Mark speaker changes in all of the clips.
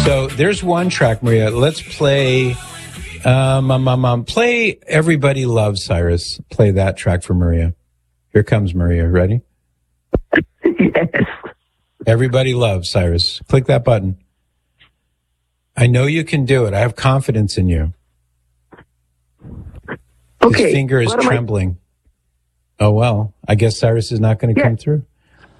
Speaker 1: So there's one track, Maria. Let's play. Play "Everybody Loves Cyrus." Play that track for Maria. Here comes Maria. Ready?
Speaker 2: Yes.
Speaker 1: Everybody loves Cyrus. Click that button. I know you can do it. I have confidence in you.
Speaker 2: Okay.
Speaker 1: His finger is trembling. Oh, well, I guess Cyrus is not going to come through.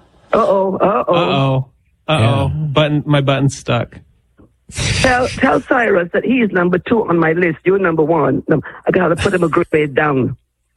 Speaker 3: Uh-oh.
Speaker 1: Yeah.
Speaker 3: My button's stuck.
Speaker 2: Tell Cyrus that he is number 2 on my list. You're number 1. I got to put him a grade down.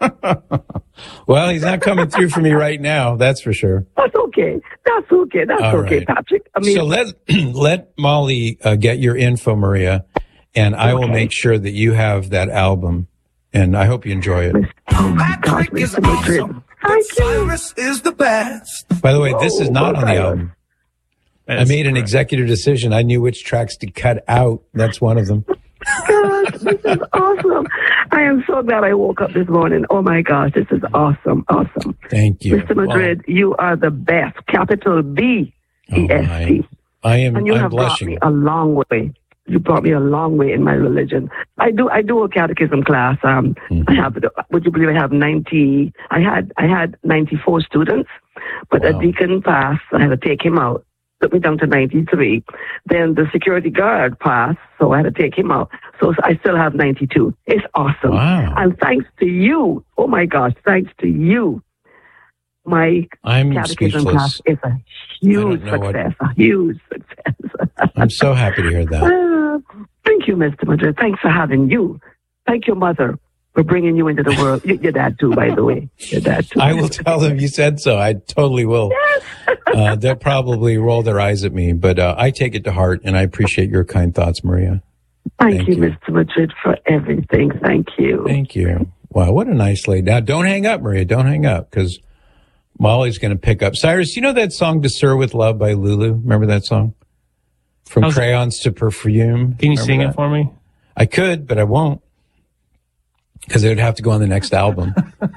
Speaker 1: Well, he's not coming through for me right now. That's for sure.
Speaker 2: That's okay. That's okay, right. Patrick.
Speaker 1: So let Molly get your info, Maria, and I will make sure that you have that album. And I hope you enjoy it.
Speaker 2: Oh my gosh, Mr. Madrid.
Speaker 4: Cyrus is the best.
Speaker 1: By the way, this is not on the album. I made an executive decision. I knew which tracks to cut out. That's one of them.
Speaker 2: Gosh, this is awesome. I am so glad I woke up this morning. Oh my gosh, this is awesome.
Speaker 1: Thank you.
Speaker 2: Mr. Madrid, you are the best. Capital B E-S-T.
Speaker 1: I am.
Speaker 2: And you
Speaker 1: I'm
Speaker 2: have
Speaker 1: blushing.
Speaker 2: brought me a long way. You brought me a long way in my religion. I do a catechism class. I have, would you believe I have 90? I had 94 students, but a deacon passed. I had to take him out. Took me down to 93. Then the security guard passed, so I had to take him out. So I still have 92. It's awesome.
Speaker 1: Wow.
Speaker 2: And thanks to you, oh my gosh, thanks to you, my catechism class is a huge success. A huge success.
Speaker 1: I'm so happy to hear that.
Speaker 2: Thank you, Mr. Madrid. Thanks for having you. Thank your mother for bringing you into the world. Your dad, too, by the way. Your dad, too.
Speaker 1: I will tell them you said so. I totally will.
Speaker 2: Yes.
Speaker 1: They'll probably roll their eyes at me, but I take it to heart, and I appreciate your kind thoughts, Maria.
Speaker 2: Thank you, Mr. Madrid, for everything. Thank you.
Speaker 1: Thank you. Wow, what a nice lady. Now, don't hang up, Maria. Don't hang up, because Molly's going to pick up. Cyrus, you know that song, To Sir with Love by Lulu? Remember that song? From Crayons to Perfume.
Speaker 3: Can you sing it for me?
Speaker 1: I could, but I won't, because it would have to go on the next album.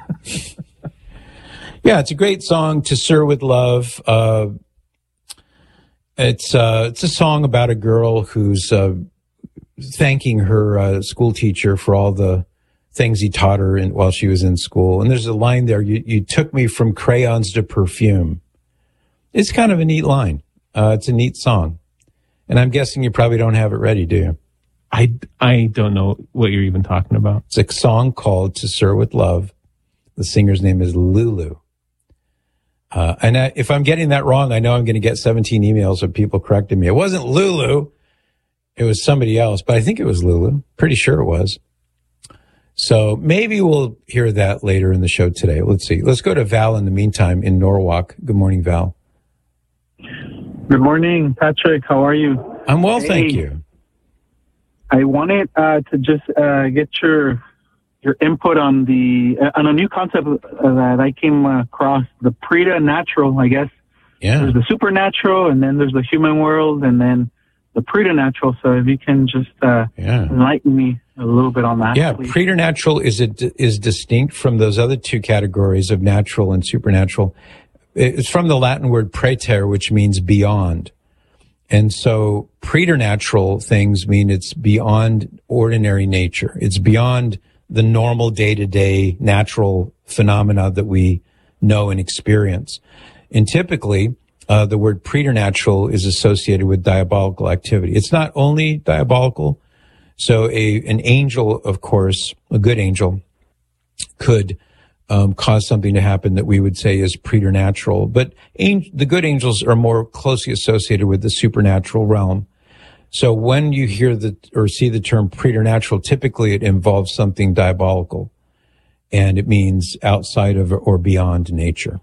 Speaker 1: Yeah, it's a great song, To Sir with Love. It's a song about a girl who's thanking her school teacher for all the things he taught her while she was in school. And there's a line there, you took me from crayons to perfume. It's kind of a neat line. It's a neat song. And I'm guessing you probably don't have it ready, do you?
Speaker 3: I don't know what you're even talking about.
Speaker 1: It's a song called To Sir with Love. The singer's name is Lulu. And if I'm getting that wrong, I know I'm going to get 17 emails of people correcting me. It wasn't Lulu. It was somebody else, but I think it was Lulu. Pretty sure it was. So maybe we'll hear that later in the show today. Let's see. Let's go to Val in the meantime in Norwalk. Good morning, Val.
Speaker 5: Good morning, Patrick. How are you?
Speaker 1: I'm well, thank you.
Speaker 5: I wanted to just get your input on a new concept that I came across, the preternatural, I guess.
Speaker 1: Yeah.
Speaker 5: There's the supernatural, and then there's the human world, and then the preternatural. So if you can just enlighten me a little bit on that.
Speaker 1: Yeah,
Speaker 5: please.
Speaker 1: preternatural is distinct from those other two categories of natural and supernatural. It's from the Latin word praeter, which means beyond. And so preternatural things mean it's beyond ordinary nature. It's beyond the normal day-to-day natural phenomena that we know and experience. And typically, the word preternatural is associated with diabolical activity. It's not only diabolical. So an angel, of course, a good angel, could cause something to happen that we would say is preternatural. But the good angels are more closely associated with the supernatural realm. So when you hear or see the term preternatural, typically it involves something diabolical, and it means outside of or beyond nature.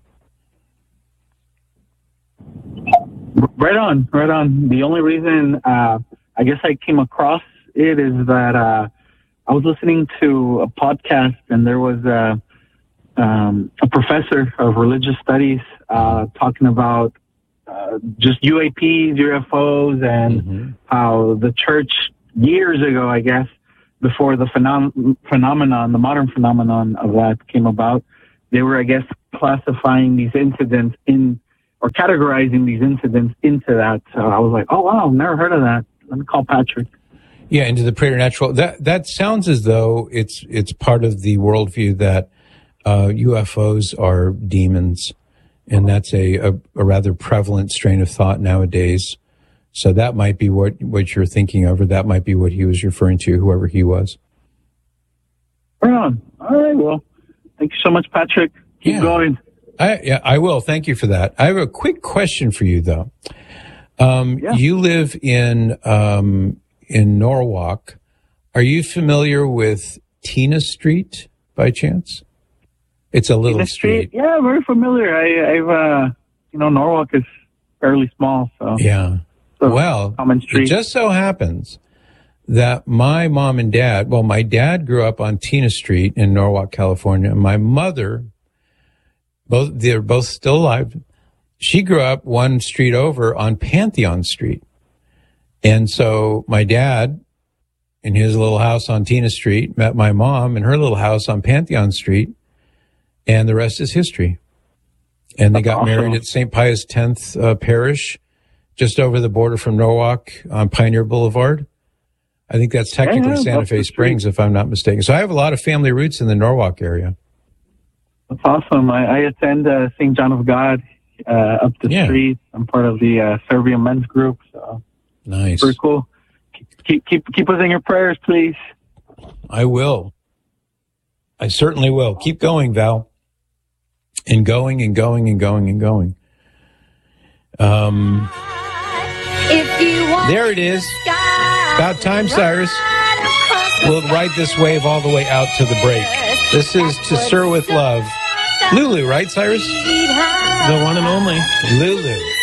Speaker 5: Right on. The only reason I guess I came across it is that I was listening to a podcast, and there was a professor of religious studies talking about just UAPs, UFOs, and how the church years ago, I guess, before the phenomenon, the modern phenomenon of that came about, they were, I guess, classifying these incidents or categorizing these incidents into that. So I was like, oh, wow, I've never heard of that. and call Patrick.
Speaker 1: Yeah, into the preternatural. That sounds as though it's part of the worldview that UFOs are demons, and that's a rather prevalent strain of thought nowadays. So that might be what you're thinking of, or that might be what he was referring to, whoever he was.
Speaker 5: Right on. All right, well, thank you so much, Patrick. Keep going.
Speaker 1: I will. Thank you for that. I have a quick question for you, though. You live in Norwalk. Are you familiar with Tina Street by chance? It's a little street.
Speaker 5: Yeah, very familiar. I've Norwalk is fairly small, so
Speaker 1: yeah.
Speaker 5: So
Speaker 1: well,
Speaker 5: common street.
Speaker 1: It just so happens that my mom and dad, my dad grew up on Tina Street in Norwalk, California, and my mother, they're both still alive. She grew up one street over on Pantheon Street. And so my dad, in his little house on Tina Street, met my mom in her little house on Pantheon Street, and the rest is history. And they got married at St. Pius X Parish, just over the border from Norwalk on Pioneer Boulevard. I think that's technically Santa Fe Springs, if I'm not mistaken. So I have a lot of family roots in the Norwalk area.
Speaker 5: That's awesome. I attend St. John of God up the street. I'm part of the Serbian men's group. So
Speaker 1: nice.
Speaker 5: Pretty cool. Keep us in your prayers, please.
Speaker 1: I will. I certainly will. Keep going, Val. And going and going and going and going. There it is. About time, Cyrus. We'll ride this wave all the way out to the break. This is To Sir With Love. Lulu, right, Cyrus?
Speaker 3: The one and only.
Speaker 1: Lulu.